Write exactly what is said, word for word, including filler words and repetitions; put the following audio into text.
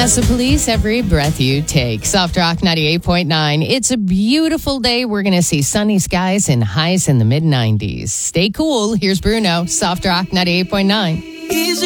As the Police, every breath you take. Soft Rock ninety-eight point nine. It's a beautiful day. We're going to see sunny skies and highs in the mid nineties. Stay cool. Here's Bruno. Soft Rock ninety-eight point nine.